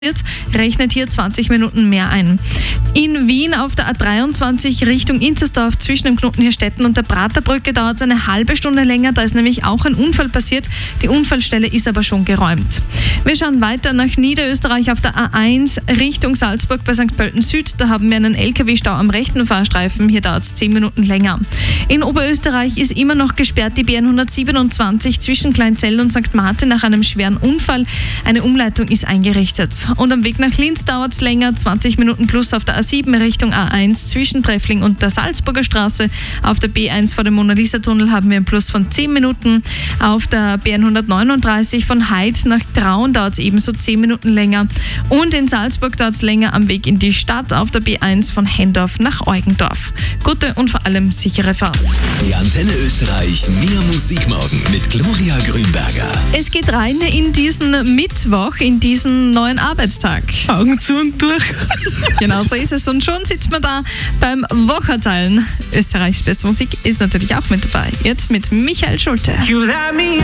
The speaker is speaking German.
rechnet hier 20 Minuten mehr ein. In Wien auf der A23 Richtung Inzersdorf zwischen dem Knoten Hirstetten und der Praterbrücke dauert es eine halbe Stunde länger, da ist nämlich auch ein Unfall passiert. Die Unfallstelle ist aber schon geräumt. Wir schauen weiter nach Niederösterreich auf der A1 Richtung Salzburg bei St. Pölten Süd. Da haben wir einen LKW-Stau am rechten Fahrstreifen, hier dauert es 10 Minuten länger. In Oberösterreich ist immer noch gesperrt die B127 zwischen Kleinzell und St. Martin nach einem schweren Unfall. Eine Umleitung ist eingerichtet. Und am Weg nach Linz dauert es länger, 20 Minuten plus auf der A7 Richtung A1 zwischen Treffling und der Salzburger Straße. Auf der B1 vor dem Mona-Lisa-Tunnel haben wir einen Plus von 10 Minuten. Auf der B139 von Heid nach Traun dauert es ebenso 10 Minuten länger. Und in Salzburg dauert es länger am Weg in die Stadt auf der B1 von Hendorf nach Eugendorf. Gute und vor allem sichere Fahrt. Die Antenne Österreich Mehr Musik morgen mit Gloria Grünberger. Es geht rein in diesen Mittwoch, in diesen neuen Arbeitstag. Augen zu und durch. Genau so ist es. Und schon sitzt man da beim Wocherteilen. Österreichs beste Musik ist natürlich auch mit dabei. Jetzt mit Michael Schulte.